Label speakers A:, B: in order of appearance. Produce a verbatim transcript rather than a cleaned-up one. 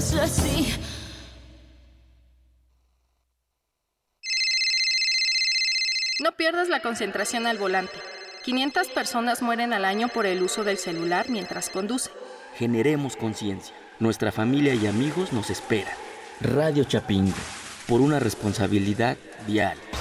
A: es así.
B: No pierdas la concentración al volante. quinientas personas mueren al año por el uso del celular mientras conducen.
C: Generemos conciencia. Nuestra familia y amigos nos esperan. Radio Chapingo, por una responsabilidad vial.